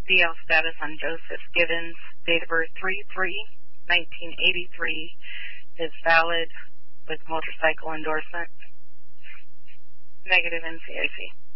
DL status on Joseph Gibbons, date of birth 3/3/1983, is valid with motorcycle endorsement. Negative NCIC.